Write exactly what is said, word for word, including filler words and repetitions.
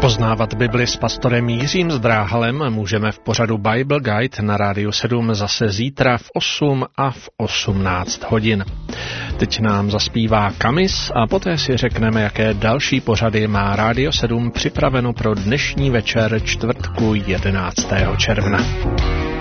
Poznávat Bibli s pastorem Jiřím Zdráhalem můžeme v pořadu Bible Guide na Rádiu sedm zase zítra v osm a v osmnáct hodin. Teď nám zaspívá Kamis a poté si řekneme, jaké další pořady má Rádio sedm připraveno pro dnešní večer čtvrtku jedenáctého června.